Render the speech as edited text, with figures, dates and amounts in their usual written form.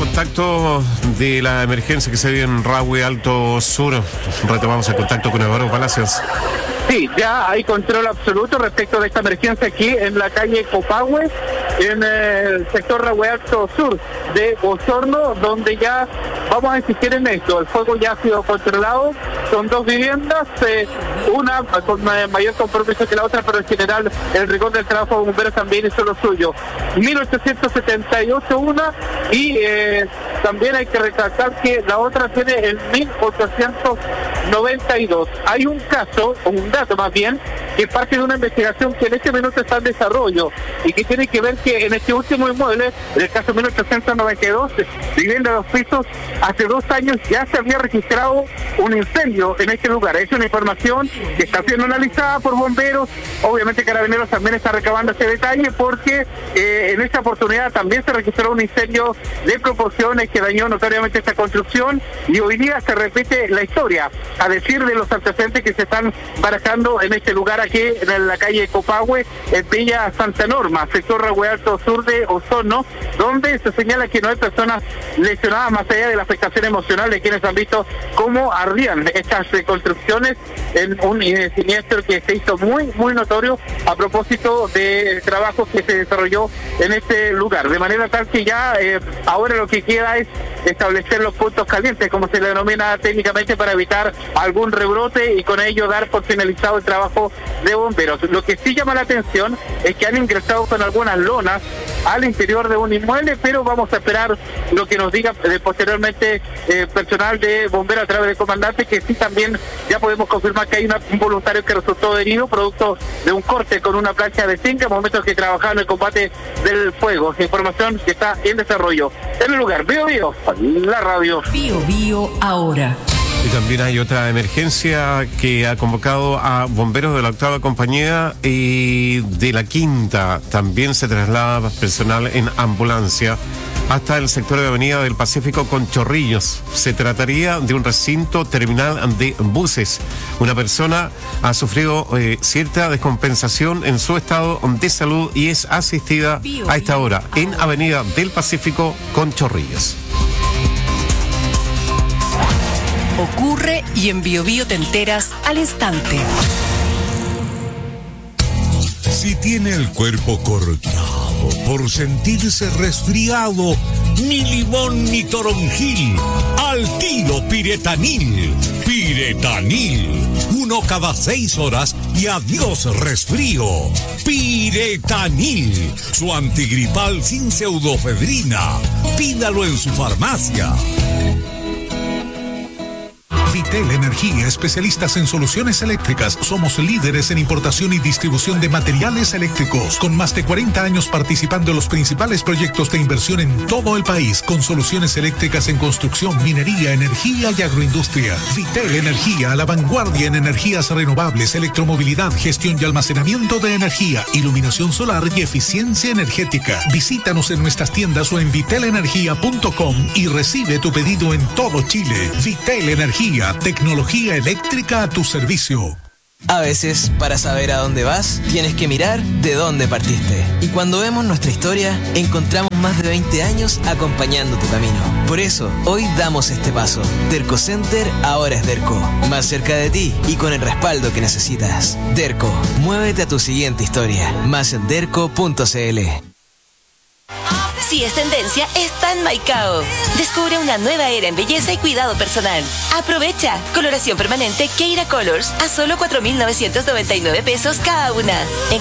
contacto de la emergencia que se vive en Rahue Alto Sur. Retomamos el contacto con Eduardo Palacios. Sí, ya hay control absoluto respecto de esta emergencia aquí en la calle Copahue, en el sector Rahue Alto Sur de Osorno, donde ya vamos a insistir en esto. El fuego ya ha sido controlado, son dos viviendas, una con mayor compromiso que la otra, pero en general el rigor del trabajo de bomberos también hizo lo suyo. 1878 una, y también hay que recalcar que la otra tiene el 1892. Hay un caso, o un dato más bien, que parte de una investigación que en este minuto está en desarrollo y que tiene que ver que en este último inmueble, en el caso 1892, vivienda de 2 pisos, hace 2 años ya se había registrado un incendio en este lugar. Es una información que está siendo analizada por bomberos. Obviamente Carabineros también está recabando ese detalle porque en esta oportunidad también se registró un incendio de proporciones que dañó notoriamente esta construcción, y hoy día se repite la historia, a decir de los antecedentes que se están barajando en este lugar aquí en la calle Copahue, en Villa Santa Norma, sector Rahue Alto Sur de Osorno, donde se señala que no hay personas lesionadas más allá de la afectación emocional de quienes han visto cómo ardían estas construcciones en un siniestro que se hizo muy notorio a propósito del trabajo que se desarrolló en este lugar, de manera tal que ya ahora lo que queda es establecer los puntos calientes, como se le denomina técnicamente, para evitar algún rebrote y con ello dar por finalizado el trabajo de bomberos. Lo que sí llama la atención es que han ingresado con algunas lonas al interior de un inmueble, pero vamos a esperar lo que nos diga posteriormente personal de bomberos a través del comandante, que sí también ya podemos confirmar que hay un voluntario que resultó herido producto de un corte con una plancha de zinc en momentos que trabajaba en el combate del fuego. Información que está en desarrollo. En el lugar, Bio Bio, la radio. Bio Bio ahora. Y también hay otra emergencia que ha convocado a bomberos de la 8ª compañía y de la 5ª. También se traslada personal en ambulancia hasta el sector de Avenida del Pacífico con Chorrillos. Se trataría de un recinto terminal de buses. Una persona ha sufrido cierta descompensación en su estado de salud y es asistida a esta hora en Avenida del Pacífico con Chorrillos. Ocurre y en Bio Bio te enteras al instante. Si tiene el cuerpo cortado por sentirse resfriado, ni limón ni toronjil, al tiro Piretanil. Piretanil, 1 cada 6 horas y adiós resfrío. Piretanil, su antigripal sin pseudofedrina. Pídalo en su farmacia. Vitel Energía, especialistas en soluciones eléctricas. Somos líderes en importación y distribución de materiales eléctricos, con más de 40 años participando en los principales proyectos de inversión en todo el país, con soluciones eléctricas en construcción, minería, energía y agroindustria. Vitel Energía, a la vanguardia en energías renovables, electromovilidad, gestión y almacenamiento de energía, iluminación solar y eficiencia energética. Visítanos en nuestras tiendas o en vitelenergia.com y recibe tu pedido en todo Chile. Vitel Energía, tecnología eléctrica a tu servicio. A veces, para saber a dónde vas, tienes que mirar de dónde partiste. Y cuando vemos nuestra historia, encontramos más de 20 años acompañando tu camino. Por eso, hoy damos este paso. Derco Center ahora es Derco. Más cerca de ti y con el respaldo que necesitas. Derco, muévete a tu siguiente historia. Más en derco.cl. Si es tendencia, está en Maicao. Descubre una nueva era en belleza y cuidado personal. Aprovecha. Coloración permanente Keira Colors a solo 4.999 pesos cada una. En